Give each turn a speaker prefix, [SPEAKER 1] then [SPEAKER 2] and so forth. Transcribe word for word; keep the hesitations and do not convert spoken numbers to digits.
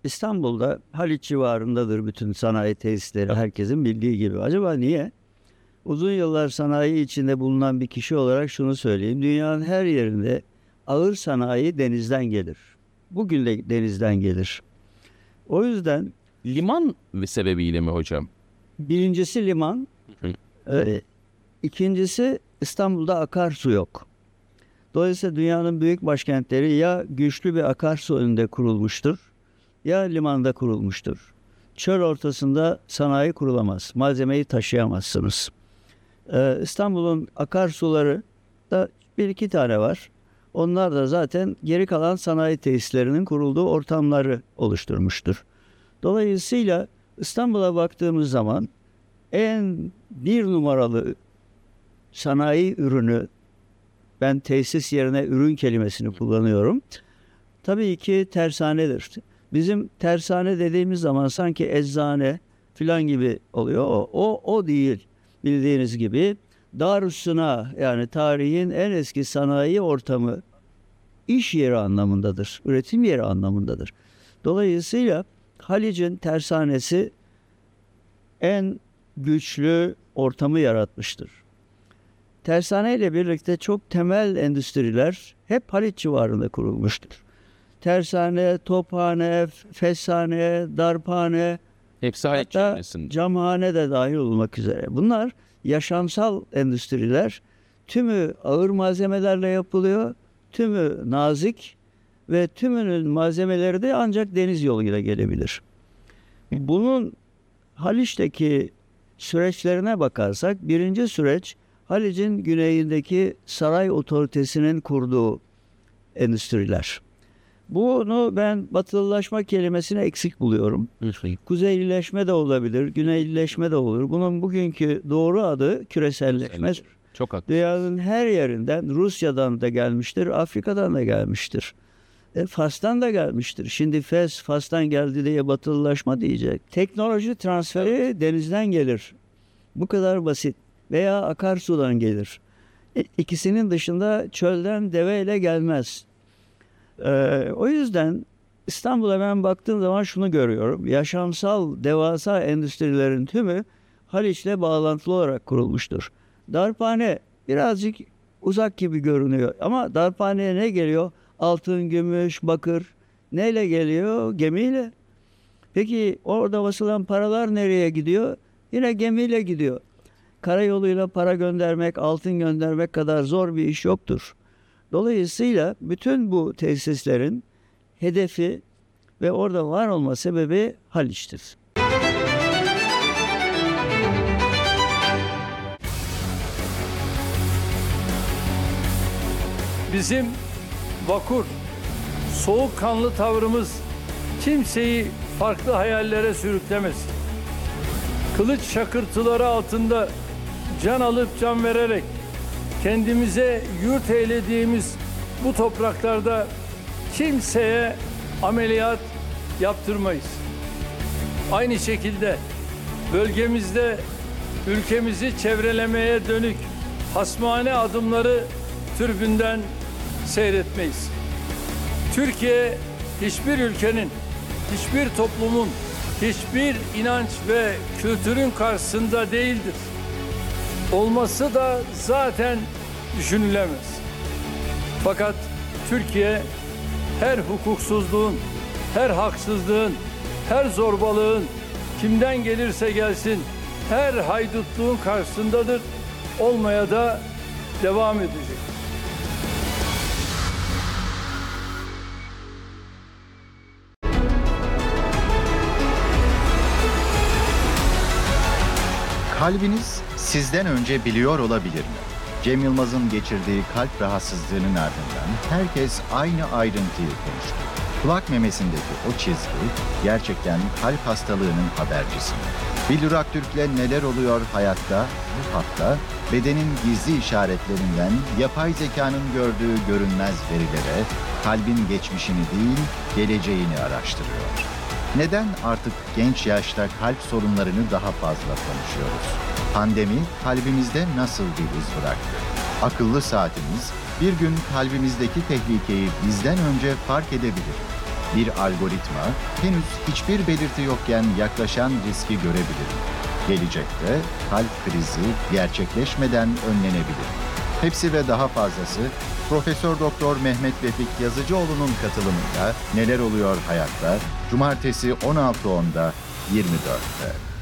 [SPEAKER 1] İstanbul'da Haliç civarındadır bütün sanayi tesisleri, herkesin bildiği gibi. Acaba niye? Uzun yıllar sanayi içinde bulunan bir kişi olarak şunu söyleyeyim. Dünyanın her yerinde ağır sanayi denizden gelir. Bugün de denizden gelir. O yüzden
[SPEAKER 2] Liman sebebiyle mi hocam?
[SPEAKER 1] birincisi liman, e, ikincisi İstanbul'da akarsu yok. Dolayısıyla dünyanın büyük başkentleri ya güçlü bir akarsu önünde kurulmuştur, ya limanda kurulmuştur. Çöl ortasında sanayi kurulamaz, malzemeyi taşıyamazsınız. Ee, İstanbul'un akarsuları da bir iki tane var. Onlar da zaten geri kalan sanayi tesislerinin kurulduğu ortamları oluşturmuştur. Dolayısıyla İstanbul'a baktığımız zaman en bir numaralı sanayi ürünü, ben tesis yerine ürün kelimesini kullanıyorum, tabii ki tersanedir. Bizim tersane dediğimiz zaman sanki eczane filan gibi oluyor. O, o, o değil. Bildiğiniz gibi Darüssına, yani tarihin en eski sanayi ortamı, iş yeri anlamındadır. Üretim yeri anlamındadır. Dolayısıyla Halic'in tersanesi en güçlü ortamı yaratmıştır. Tersane ile birlikte çok temel endüstriler hep Haliç civarında kurulmuştur. Tersane, tophane, feshane, darphane,
[SPEAKER 2] Hepsi Haliç
[SPEAKER 1] hatta
[SPEAKER 2] çevresinde.
[SPEAKER 1] camhane de dahil olmak üzere. Bunlar yaşamsal endüstriler. Tümü ağır malzemelerle yapılıyor, tümü nazik ve tümünün malzemeleri de ancak deniz yoluyla gelebilir. Bunun Haliç'teki süreçlerine bakarsak, birinci süreç Halic'in güneyindeki saray otoritesinin kurduğu endüstriler. Bunu ben batılılaşma kelimesini eksik buluyorum. Kuzeylileşme de olabilir, güneylileşme de olur. Bunun bugünkü doğru adı küreselleşme.
[SPEAKER 2] Çok haklı.
[SPEAKER 1] Dünyanın her yerinden, Rusya'dan da gelmiştir, Afrika'dan da gelmiştir. E, Fas'tan da gelmiştir. Şimdi Fes, Fas'tan geldi diye batılılaşma diyecek. Teknoloji transferi evet. denizden gelir. Bu kadar basit. Veya akarsudan gelir. E, ikisinin dışında çölden deveyle gelmez. E, o yüzden İstanbul'a ben baktığım zaman şunu görüyorum. Yaşamsal devasa endüstrilerin tümü Haliç'le bağlantılı olarak kurulmuştur. Darphane birazcık uzak gibi görünüyor. Ama darphaneye ne geliyor? Altın, gümüş, bakır. Neyle geliyor? Gemiyle. Peki orada basılan paralar nereye gidiyor? Yine gemiyle gidiyor. Karayoluyla para göndermek, altın göndermek kadar zor bir iş yoktur. Dolayısıyla bütün bu tesislerin hedefi ve orada var olma sebebi Haliç'tir.
[SPEAKER 3] Bizim vakur, soğukkanlı tavrımız kimseyi farklı hayallere sürüklemesin. Kılıç şakırtıları altında can alıp can vererek kendimize yurt eylediğimiz bu topraklarda kimseye ameliyat yaptırmayız. Aynı şekilde bölgemizde ülkemizi çevrelemeye dönük hasmane adımları türbünden seyretmeyiz. Türkiye hiçbir ülkenin, hiçbir toplumun, hiçbir inanç ve kültürün karşısında değildir. Olması da zaten düşünülemez. Fakat Türkiye her hukuksuzluğun, her haksızlığın, her zorbalığın kimden gelirse gelsin her haydutluğun karşısındadır. Olmaya da devam edecek.
[SPEAKER 4] Kalbiniz sizden önce biliyor olabilir mi? Cem Yılmaz'ın geçirdiği kalp rahatsızlığının ardından herkes aynı ayrıntıyı konuştu. Kulak memesindeki o çizgi gerçekten kalp hastalığının habercisi mi? Bildur Aktürk'le neler oluyor hayatta? Bu hafta bedenin gizli işaretlerinden yapay zekanın gördüğü görünmez verilere kalbin geçmişini değil geleceğini araştırıyor. Neden artık genç yaşta kalp sorunlarını daha fazla konuşuyoruz? Pandemi kalbimizde nasıl bir iz bıraktı? Akıllı saatimiz bir gün kalbimizdeki tehlikeyi bizden önce fark edebilir. Bir algoritma henüz hiçbir belirti yokken yaklaşan riski görebilir mi? Gelecekte kalp krizi gerçekleşmeden önlenebilir mi? Hepsi ve daha fazlası Profesör Doktor Mehmet Vefik Yazıcıoğlu'nun katılımıyla Neler Oluyor Hayatta Cumartesi on altı onda yirmi dörtte.